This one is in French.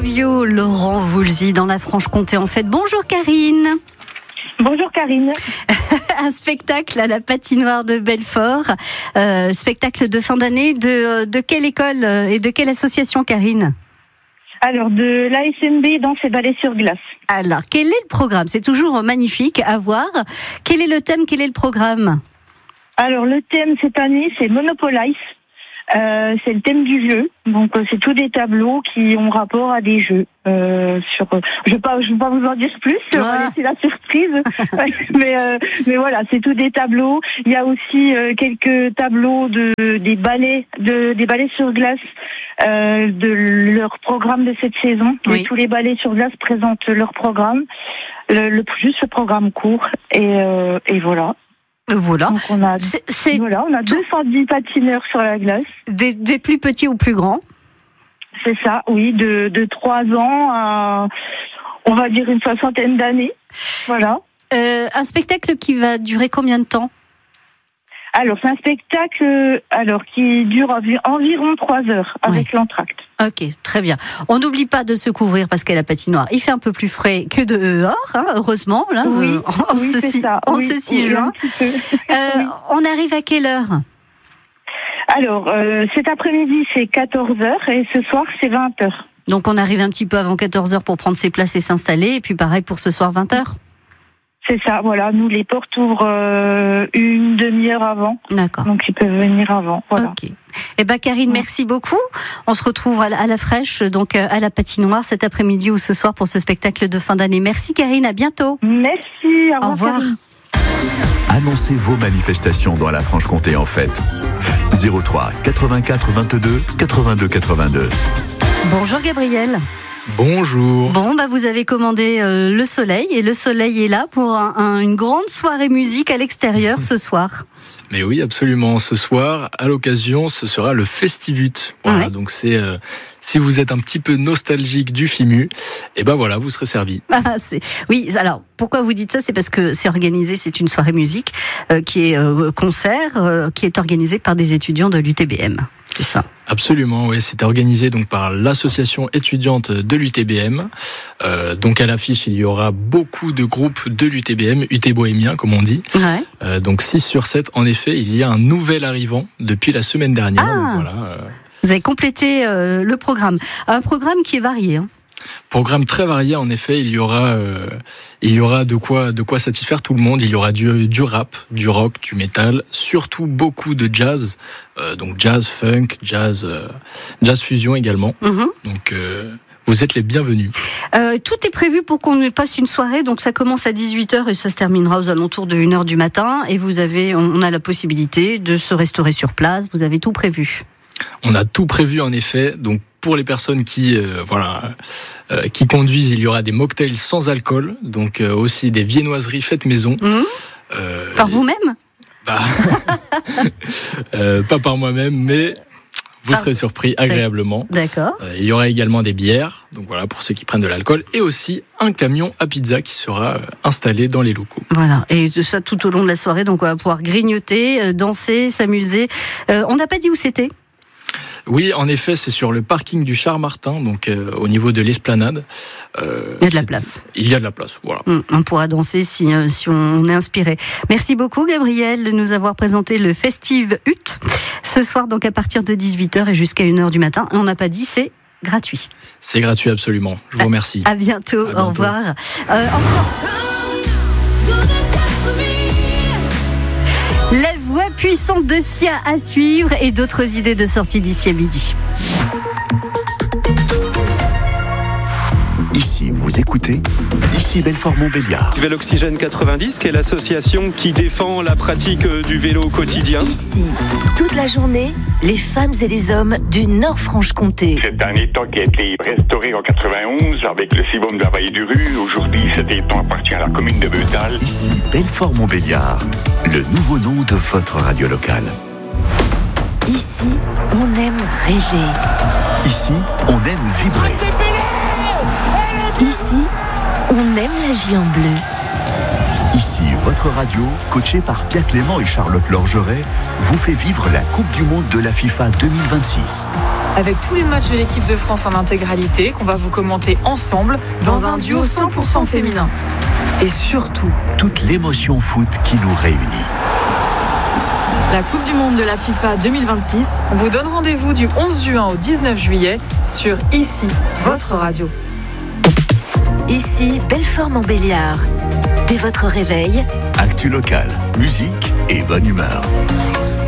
Love You, Laurent Voulzy dans la Franche-Comté en fait. Bonjour Karine. Bonjour Karine. Un spectacle à la patinoire de Belfort, spectacle de fin d'année de quelle école et de quelle association Karine ? Alors de l'ASMB Danse et Ballet sur glace. Alors quel est le programme ? C'est toujours magnifique à voir. Quel est le thème ? Quel est le programme ? Alors le thème cette année c'est Monopolize. C'est le thème du jeu, donc c'est tous des tableaux qui ont rapport à des jeux. Je vais pas vous en dire plus, on va laisser la surprise. mais voilà, c'est tous des tableaux. Il y a aussi quelques tableaux des ballets sur glace de leur programme de cette saison. Oui. Et tous les ballets sur glace présentent leur programme, juste ce programme court et voilà. Voilà. Donc on a 210 patineurs sur la glace. Des plus petits ou plus grands ? C'est ça, oui, de 3 ans à, on va dire, une 60aine d'années. Voilà. Un spectacle qui va durer combien de temps ? Alors, c'est un spectacle qui dure environ 3 heures avec l'entracte. Ok, très bien. On n'oublie pas de se couvrir parce qu'à la patinoire, il fait un peu plus frais que dehors, heureusement, là, en ce 6 juin. On arrive à quelle heure ? Alors, cet après-midi, c'est 14h et ce soir, c'est 20h. Donc, on arrive un petit peu avant 14h pour prendre ses places et s'installer. Et puis, pareil pour ce soir, 20h ? C'est ça, voilà. Nous, les portes ouvrent une demi-heure avant. D'accord. Donc, ils peuvent venir avant. Voilà. Ok. Eh ben, Karine, merci beaucoup. On se retrouve à la fraîche, donc à la patinoire cet après-midi ou ce soir pour ce spectacle de fin d'année. Merci, Karine. À bientôt. Merci. Au revoir. Karine. Annoncez vos manifestations dans la Franche-Comté en fait. 03 84 22 82 82. Bonjour, Gabriel. Bonjour. Bon, vous avez commandé le soleil et le soleil est là pour une grande soirée musique à l'extérieur ce soir. Mais oui, absolument. Ce soir, à l'occasion, ce sera le Festivut. Voilà, donc c'est si vous êtes un petit peu nostalgique du FIMU, voilà, vous serez servi. Oui, alors pourquoi vous dites ça ? C'est parce que c'est organisé, c'est une soirée musique qui est concert, qui est organisée par des étudiants de l'UTBM. C'est ça. Absolument, oui. C'est organisé donc par l'association étudiante de l'UTBM. Donc à l'affiche, il y aura beaucoup de groupes de l'UTBM, UT Bohémien comme on dit. Ouais. Donc 6 sur 7, en effet, il y a un nouvel arrivant depuis la semaine dernière. Donc, voilà, Vous avez complété le programme. Un programme qui est varié. Programme très varié, en effet. Il y aura de quoi satisfaire tout le monde. Il y aura du rap, du rock, du métal, surtout beaucoup de jazz. Donc jazz funk, jazz fusion également. Donc vous êtes les bienvenus. Tout est prévu pour qu'on passe une soirée, donc ça commence à 18h et ça se terminera aux alentours de 1h du matin. Et on a la possibilité de se restaurer sur place. Vous avez tout prévu. On a tout prévu en effet. Donc pour les personnes qui conduisent, il y aura des mocktails sans alcool, donc aussi des viennoiseries faites maison. Par vous-même ? Pas par moi-même, mais vous serez surpris agréablement. D'accord. Il y aura également des bières, donc voilà, pour ceux qui prennent de l'alcool, et aussi un camion à pizza qui sera installé dans les locaux. Voilà, et ça tout au long de la soirée, donc on va pouvoir grignoter, danser, s'amuser. On n'a pas dit où c'était ? Oui, en effet, c'est sur le parking du Char-Martin, donc au niveau de l'esplanade. Il y a de la place. Il y a de la place, voilà. On pourra danser si on est inspiré. Merci beaucoup, Gabriel, de nous avoir présenté le Festivut ce soir, donc à partir de 18h et jusqu'à 1h du matin. On n'a pas dit, c'est gratuit. C'est gratuit, absolument. Je vous remercie. À bientôt. Au revoir. La voix puissante de Sia à suivre et d'autres idées de sortie d'ici à midi. Ici, vous écoutez, ici Belfort-Montbéliard. Véloxygène 90, qui est l'association qui défend la pratique du vélo au quotidien. Ici, toute la journée, les femmes et les hommes du Nord-Franche-Comté. C'est un étang qui a été restauré en 91 avec le CIVOM de la vallée du Rue. Aujourd'hui, cet étang appartient à la commune de Beutal. Ici, Belfort-Montbéliard, le nouveau nom de votre radio locale. Ici, on aime rêver. Ici, on aime vibrer. Ici, on aime la vie en bleu. Ici, votre radio, coachée par Pierre Clément et Charlotte Lorgeret, vous fait vivre la Coupe du Monde de la FIFA 2026. Avec tous les matchs de l'équipe de France en intégralité qu'on va vous commenter ensemble dans un duo 100% féminin. Et surtout, toute l'émotion foot qui nous réunit. La Coupe du Monde de la FIFA 2026, on vous donne rendez-vous du 11 juin au 19 juillet sur Ici, votre radio. Ici, Belfort-Montbéliard. Dès votre réveil, Actu locale, musique et bonne humeur.